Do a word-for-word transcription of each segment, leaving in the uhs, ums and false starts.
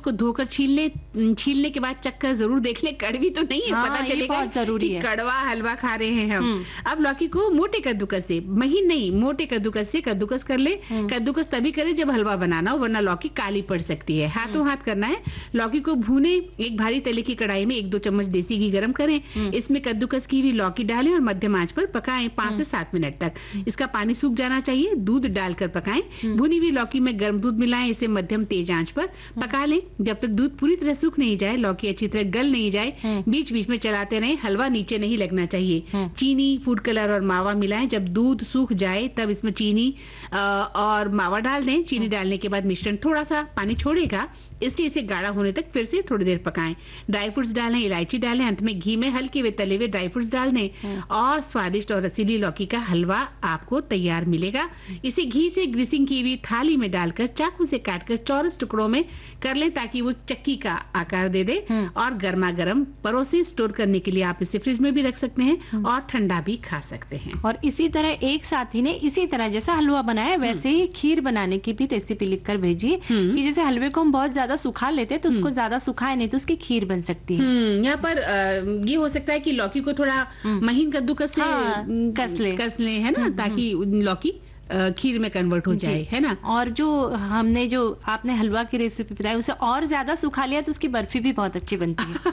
इसको धोकर छील ले, छीलने के बाद चक्कर जरूर देख ले, कड़वी तो नहीं है, हाँ, पता चलेगा जरूरी है। कड़वा हलवा खा रहे हैं हम। अब लौकी को मोटे कद्दूकस से, महीन नहीं, मोटे कद्दूकस से कद्दूकस कर ले। कद्दूकस तभी करे जब हलवा बनाना हो, वरना लौकी काली पड़ सकती है। हाथों हाथ करना है। लौकी को भूने, एक भारी तले की कढ़ाई में एक दो चम्मच देसी घी गरम करें, इसमें कद्दूकस की हुई लौकी डालें और मध्यम आंच पर पकाएं पांच से सात मिनट तक। इसका पानी सूख जाना चाहिए। दूध डालकर पकाएं। भुनी हुई लौकी में गर्म दूध मिलाएं, इसे मध्यम तेज आंच पर पका लें जब तक दूध पूरी तरह सूख नहीं जाए, लौकी अच्छी तरह गल नहीं जाए। बीच बीच में चलाते रहें, हलवा नीचे नहीं लगना चाहिए। चीनी, फूड कलर और मावा मिलाएं। जब दूध सूख जाए तब इसमें चीनी और मावा डाल दें। चीनी डालने के बाद मिश्रण थोड़ा सा पानी छोड़ेगा, इसलिए इसे गाढ़ा होने तक फिर से थोड़ी देर पकाएं। ड्राई फ्रूट्स डालें, इलायची डालें, अंत में घी में हल्के हुए तले हुए ड्राई फ्रूट्स डाल दें और स्वादिष्ट और रसीली लौकी का हलवा आपको तैयार मिलेगा। इसे घी से ग्रीसिंग की हुई थाली में डालकर चाकू से काटकर चौरस टुकड़ों में कर लें ताकि वो चक्की का आकार दे दे और गर्मा गर्म परोसे। स्टोर करने के लिए आप इसे फ्रिज में भी रख सकते हैं और ठंडा भी खा सकते हैं। और इसी तरह एक साथी ने इसी तरह जैसा हलवा बनाया वैसे ही खीर बनाने की भी रेसिपी लिखकर भेजिए कि जैसे हलवे को हम बहुत ज्यादा सुखा लेते हैं तो उसको ज्यादा सुखाए नहीं तो उसकी खीर बन सकती है। यहाँ पर आ, ये हो सकता है कि लौकी को थोड़ा महीन कद्दूकस से हाँ, कस ले कस ले, है ना, ताकि लौकी खीर में कन्वर्ट हो जाए, है ना। और जो हमने जो आपने हलवा की रेसिपी बताई उसे और ज्यादा सुखा लिया तो उसकी बर्फी भी बहुत अच्छी बनती है।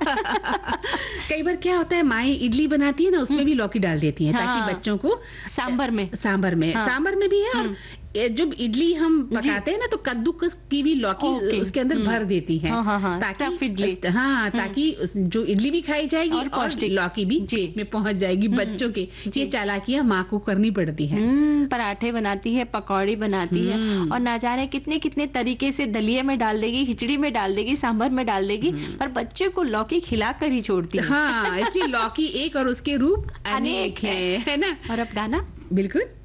कई बार क्या होता है, माएँ इडली बनाती है ना, उसमें भी लौकी डाल देती हैं ताकि हाँ, बच्चों को सांबर में सांबर में हाँ, सांबर में भी है। और जब इडली हम पकाते हैं ना तो कद्दूकस की भी लौकी उसके अंदर भर देती है हाँ, हाँ, ताकि इडली हाँ ताकि जो इडली भी खाई जाएगी और, और लौकी भी पेट में पहुंच जाएगी बच्चों के। ये चालाकियां माँ को करनी पड़ती है। पराठे बनाती है, पकौड़ी बनाती है और ना जाने कितने कितने तरीके से दलिये में डाल देगी, खिचड़ी में डाल देगी, सांभर में डाल देगी, पर बच्चे को लौकी खिलाकर ही छोड़ती है। हाँ, इसलिए लौकी एक और उसके रूप अनेक है, है ना। और अब गाना बिल्कुल।